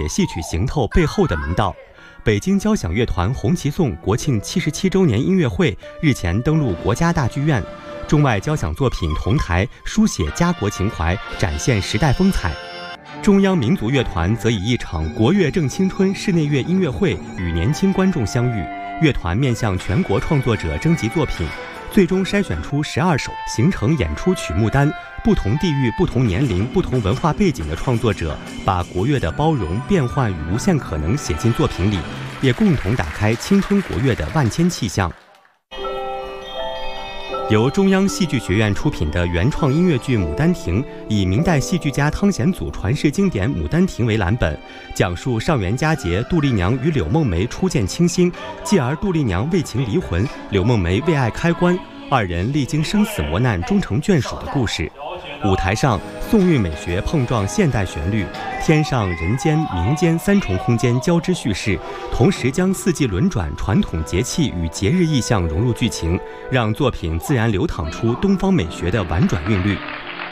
戏曲行头背后的门道。北京交响乐团红旗颂国庆77周年音乐会日前登陆国家大剧院，中外交响作品同台，书写家国情怀，展现时代风采。中央民族乐团则以一场国乐正青春室内乐音乐会与年轻观众相遇，乐团面向全国创作者征集作品，最终筛选出12首，形成演出曲目单。不同地域、不同年龄、不同文化背景的创作者，把国乐的包容、变幻与无限可能写进作品里，也共同打开青春国乐的万千气象。由中央戏剧学院出品的原创音乐剧《牡丹亭》，以明代戏剧家汤显祖传世经典《牡丹亭》为蓝本，讲述上元佳节杜丽娘与柳梦梅初见倾心，继而杜丽娘为情离魂，柳梦梅为爱开棺，二人历经生死磨难，终成眷属的故事。舞台上，宋韵美学碰撞现代旋律，天上、人间、民间三重空间交织叙事，同时将四季轮转、传统节气与节日意象融入剧情，让作品自然流淌出东方美学的婉转韵律。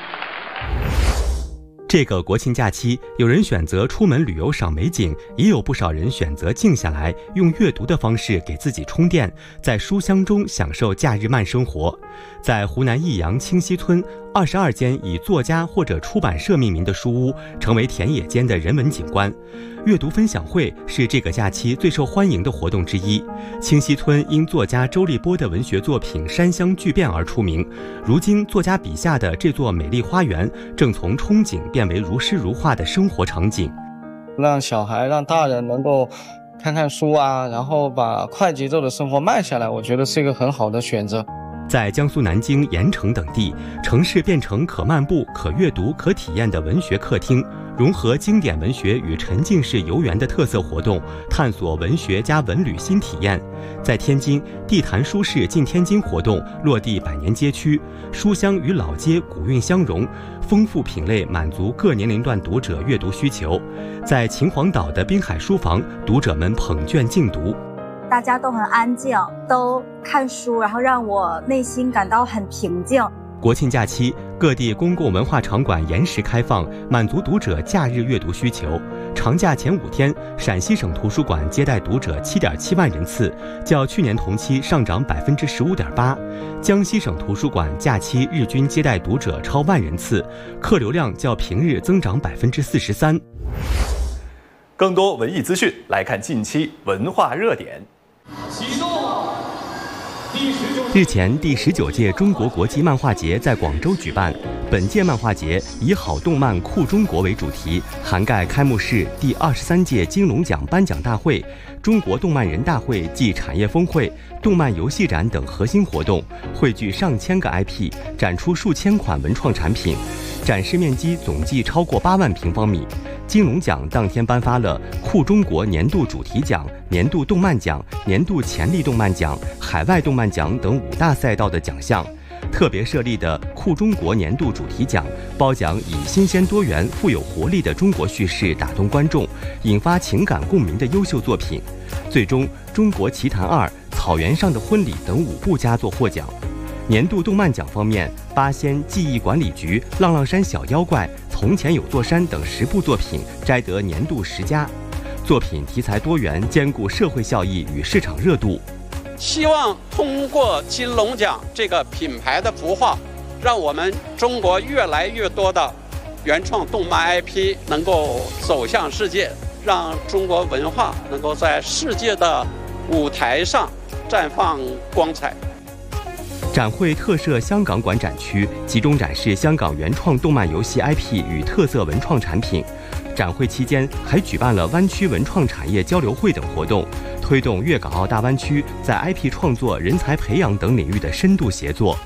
这个国庆假期，有人选择出门旅游赏美景，也有不少人选择静下来，用阅读的方式给自己充电，在书香中享受假日慢生活。在湖南益阳清溪村，22间以作家或者出版社命名的书屋，成为田野间的人文景观。阅读分享会是这个假期最受欢迎的活动之一。清溪村因作家周立波的文学作品《山乡巨变》而出名，如今作家笔下的这座美丽花园，正从憧憬变为如诗如画的生活场景。 让小孩、让大人能够看看书啊，然后把快节奏的生活慢下来，我觉得是一个很好的选择。 在江苏南京、盐城等地，城市变成可漫步、可阅读、可体验的文学客厅，融合经典文学与沉浸式游园的特色活动，探索文学加文旅新体验。在天津，地坛书市进天津活动落地百年街区，书香与老街古韵相融，丰富品类满足各年龄段读者阅读需求。在秦皇岛的滨海书房，读者们捧卷竞读。 大家都很安静，都看书，然后让我内心感到很平静。 国庆假期，各地公共文化场馆延时开放，满足读者假日阅读需求。长假前5天，陕西省图书馆接待读者7.7万人次，较去年同期上涨15.8%。江西省图书馆假期日均接待读者超万人次，客流量较平日增长43%。 更多文艺资讯，来看近期文化热点。 启动日前，第19届中国国际漫画节在广州举办。本届漫画节以“好动漫酷中国”为主题，涵盖开幕式、第23届金龙奖颁奖大会、中国动漫人大会暨产业峰会、动漫游戏展等核心活动，汇聚上千个 IP， 展出数千款文创产品，展示面积总计超过8万平方米。金龙奖当天颁发了酷中国年度主题奖、年度动漫奖、年度潜力动漫奖、海外动漫奖等5大赛道的奖项。特别设立的酷中国年度主题奖褒奖以新鲜多元、富有活力的中国叙事打动观众，引发情感共鸣的优秀作品。最终，《中国奇谭2》、《草原上的婚礼》等5部佳作获奖。年度动漫奖方面，八仙、记忆管理局、浪浪山小妖怪、从前有座山等10部作品摘得年度10佳。作品题材多元，兼顾社会效益与市场热度。 希望通过金龙奖这个品牌的孵化，让我们中国越来越多的原创动漫 IP 能够走向世界，让中国文化能够在世界的舞台上绽放光彩。 展会特设香港馆展区，集中展示香港原创动漫游戏 IP 与特色文创产品。展会期间还举办了湾区文创产业交流会等活动，推动粤港澳大湾区在 IP 创作、人才培养等领域的深度协作。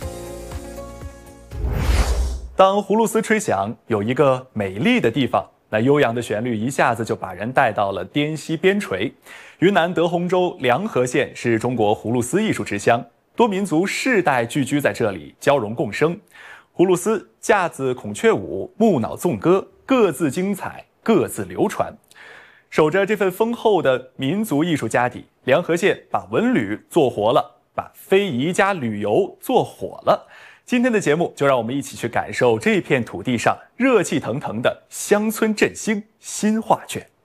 当葫芦丝吹响，有一个美丽的地方，那悠扬的旋律一下子就把人带到了滇西边陲。云南德宏州凉河县是中国葫芦丝艺术之乡，多民族世代聚居在这里，交融共生。葫芦丝、架子孔雀舞、木脑纵歌，各自精彩，各自流传。守着这份丰厚的民族艺术家底，凉河县把文旅做活了，把非遗加旅游做火了。今天的节目就让我们一起去感受这片土地上热气腾腾的乡村振兴新画卷。